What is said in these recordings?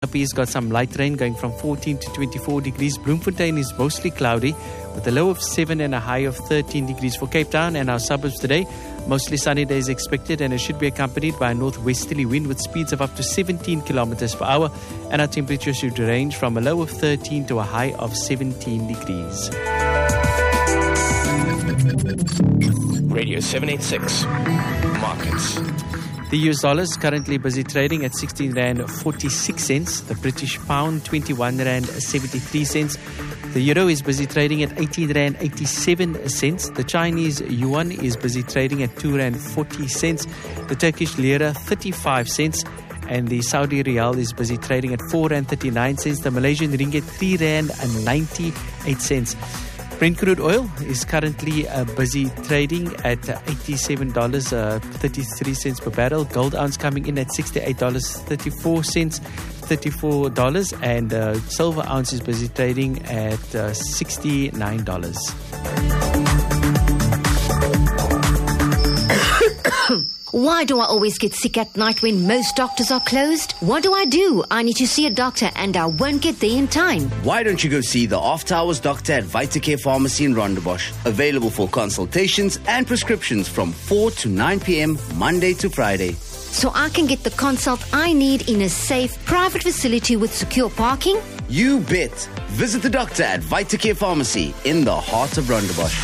He's got some light rain going from 14 to 24 degrees. Bloemfontein is mostly cloudy with a low of 7 and a high of 13 degrees. For Cape Town and our suburbs today, mostly sunny days expected, and it should be accompanied by a northwesterly wind with speeds of up to 17 kilometers per hour, and our temperature should range from a low of 13 to a high of 17 degrees. Radio 786 Markets. The US dollar is currently busy trading at 16 Rand 46 cents. The British pound 21 Rand 73 cents. The euro is busy trading at 18 Rand 87 cents. The Chinese yuan is busy trading at 2 Rand 40 cents. The Turkish lira 35 cents. And the Saudi Riyal is busy trading at 4 Rand 39 cents. The Malaysian ringgit 3 Rand 98 cents. Brent crude oil is currently busy trading at $87.33 per barrel. Gold ounce coming in at $68.34, and silver ounce is busy trading at $69. Why do I always get sick at night when most doctors are closed? What do? I need to see a doctor and I won't get there in time. Why don't you go see the off-hours doctor at Vitacare Pharmacy in Rondebosch? Available for consultations and prescriptions from 4 to 9 p.m. Monday to Friday. So I can get the consult I need in a safe, private facility with secure parking? You bet. Visit the doctor at Vitacare Pharmacy in the heart of Rondebosch.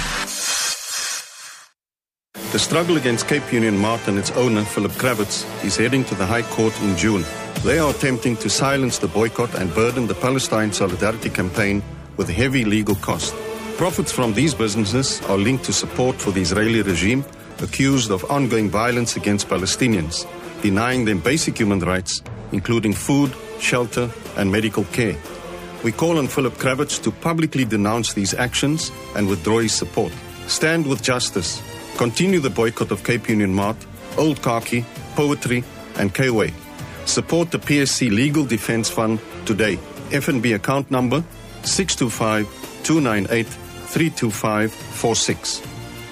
The struggle against Cape Union Mart and its owner, Philip Kravitz, is heading to the High Court in June. They are attempting to silence the boycott and burden the Palestine Solidarity Campaign with heavy legal costs. Profits from these businesses are linked to support for the Israeli regime, accused of ongoing violence against Palestinians, denying them basic human rights, including food, shelter, and medical care. We call on Philip Kravitz to publicly denounce these actions and withdraw his support. Stand with justice. Continue the boycott of Cape Union Mart, Old Khaki, Poetry, and K-Way. Support the PSC Legal Defence Fund today. FNB account number 625-298-32546.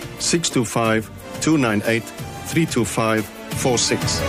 625-298-32546.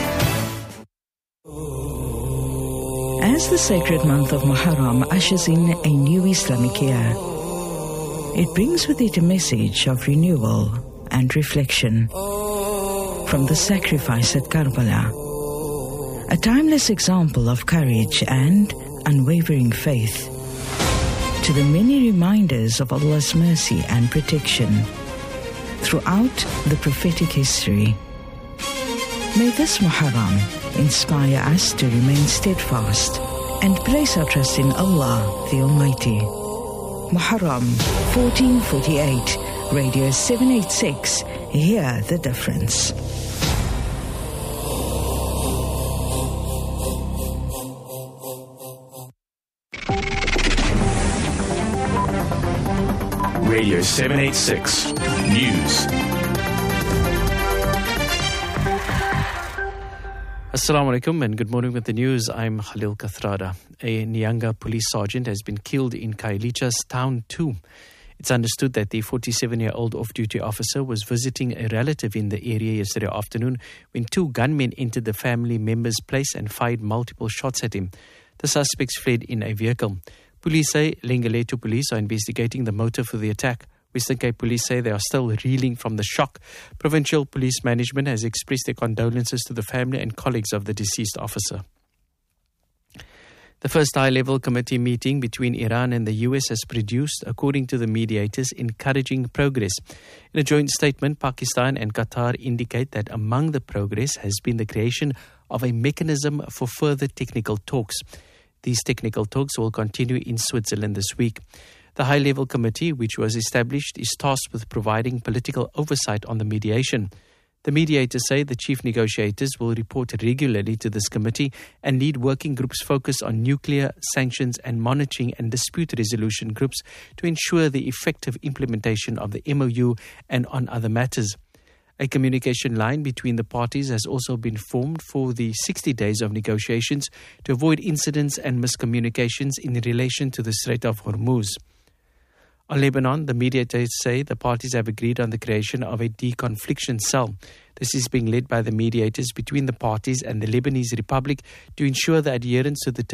As the sacred month of Muharram ushers in a new Islamic year, it brings with it a message of renewal and reflection from the sacrifice at Karbala, a timeless example of courage and unwavering faith, to the many reminders of Allah's mercy and protection throughout the prophetic history. May this Muharram inspire us to remain steadfast and place our trust in Allah the Almighty. Muharram 1448, Radio 786, hear the difference. Radio 786 News. Assalamu alaikum and good morning with the news. I'm Khalil Kathrada. A Nyanga police sergeant has been killed in Khayelitsha's Town 2. It's understood that the 47-year-old off-duty officer was visiting a relative in the area yesterday afternoon when two gunmen entered the family member's place and fired multiple shots at him. The suspects fled in a vehicle. Police say Lengeletu police are investigating the motive for the attack. Western Cape police say they are still reeling from the shock. Provincial police management has expressed their condolences to the family and colleagues of the deceased officer. The first high-level committee meeting between Iran and the US has produced, according to the mediators, encouraging progress. In a joint statement, Pakistan and Qatar indicate that among the progress has been the creation of a mechanism for further technical talks. These technical talks will continue in Switzerland this week. The high-level committee, which was established, is tasked with providing political oversight on the mediation. The mediators say the chief negotiators will report regularly to this committee and lead working groups focused on nuclear, sanctions and monitoring and dispute resolution groups to ensure the effective implementation of the MOU and on other matters. A communication line between the parties has also been formed for the 60 days of negotiations to avoid incidents and miscommunications in relation to the Strait of Hormuz. On Lebanon, the mediators say the parties have agreed on the creation of a deconfliction cell. This is being led by the mediators between the parties and the Lebanese Republic to ensure the adherence to the